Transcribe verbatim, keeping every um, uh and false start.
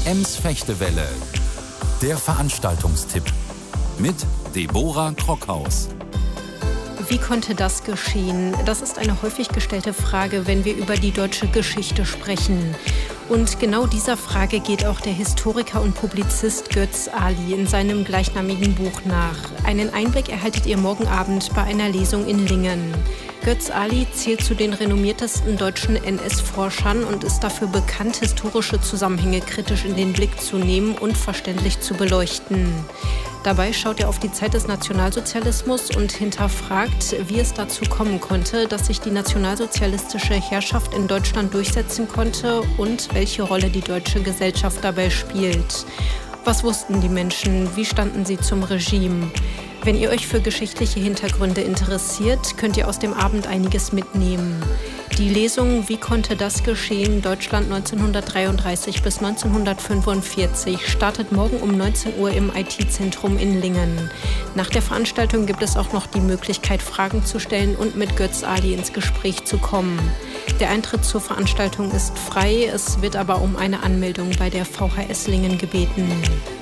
Ems Fechtewelle, der Veranstaltungstipp mit Deborah Krockhaus. Wie konnte das geschehen? Das ist eine häufig gestellte Frage, wenn wir über die deutsche Geschichte sprechen. Und genau dieser Frage geht auch der Historiker und Publizist Götz Ali in seinem gleichnamigen Buch nach. Einen Einblick erhaltet ihr morgen Abend bei einer Lesung in Lingen. Götz Ali zählt zu den renommiertesten deutschen N S-Forschern und ist dafür bekannt, historische Zusammenhänge kritisch in den Blick zu nehmen und verständlich zu beleuchten. Dabei schaut er auf die Zeit des Nationalsozialismus und hinterfragt, wie es dazu kommen konnte, dass sich die nationalsozialistische Herrschaft in Deutschland durchsetzen konnte und welche Rolle die deutsche Gesellschaft dabei spielt. Was wussten die Menschen? Wie standen sie zum Regime? Wenn ihr euch für geschichtliche Hintergründe interessiert, könnt ihr aus dem Abend einiges mitnehmen. Die Lesung Wie konnte das geschehen? Deutschland neunzehnhundertdreiunddreißig bis neunzehnhundertfünfundvierzig startet morgen um neunzehn Uhr im I T-Zentrum in Lingen. Nach der Veranstaltung gibt es auch noch die Möglichkeit, Fragen zu stellen und mit Götz Ali ins Gespräch zu kommen. Der Eintritt zur Veranstaltung ist frei, es wird aber um eine Anmeldung bei der V H S Lingen gebeten.